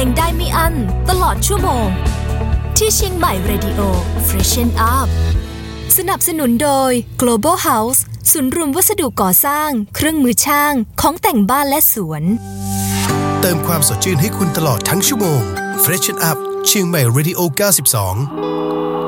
งได้ไม่อั้นตลอดชั่วโมงที่เชียงใหม่ Radio Freshen Up สนับสนุนโดย Global House ศูนย์รวมวัสดุก่อสร้างเครื่องมือช่างของแต่งบ้านและสวนเติมความสดชื่นให้คุณตลอดทั้งชั่วโมง Freshen Up เชียงใหม่ Radio 92